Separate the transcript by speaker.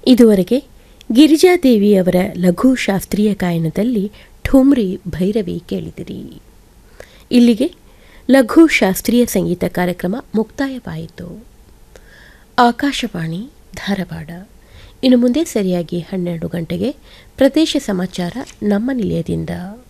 Speaker 1: ಇದುವರೆಗೆ ಗಿರಿಜಾದೇವಿಯವರ ಲಘು ಶಾಸ್ತ್ರೀಯ ಗಾಯನದಲ್ಲಿ ಠುಮ್ರಿ ಭೈರವಿ ಕೇಳಿದಿರಿ. ಇಲ್ಲಿಗೆ ಲಘು ಶಾಸ್ತ್ರೀಯ ಸಂಗೀತ ಕಾರ್ಯಕ್ರಮ ಮುಕ್ತಾಯವಾಯಿತು. ಆಕಾಶವಾಣಿ ಧಾರವಾಡ. ಇನ್ನು ಮುಂದೆ ಸರಿಯಾಗಿ 12 ಗಂಟೆಗೆ ಪ್ರದೇಶ ಸಮಾಚಾರ ನಮ್ಮ ನಿಲಯದಿಂದ.